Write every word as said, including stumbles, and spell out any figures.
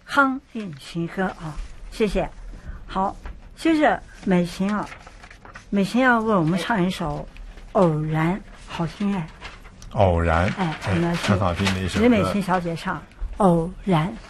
康韵情歌啊，谢谢。好，接着美琴啊，美琴要为我们唱一首《偶然》，好听哎。 偶然， 哎，我们来听很好听的一首歌。 李美琴小姐唱《偶然》。